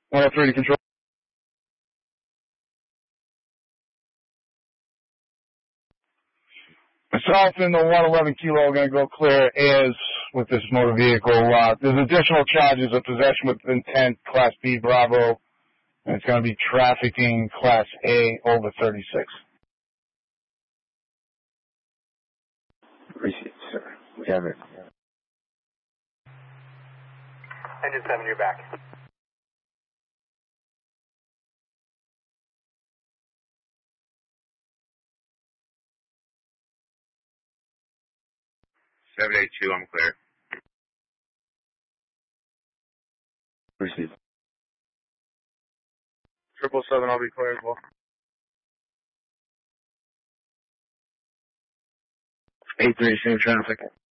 103 to control. Myself and the 111 kilo are going to go clear as with this motor vehicle. There's additional charges of possession with intent, Class B Bravo, and it's going to be trafficking Class A over 36. Appreciate it, sir. We have it. Engine 7, you're back. $782, I'm clear. Appreciate it. 777, I'll be clear as well. 83, same traffic.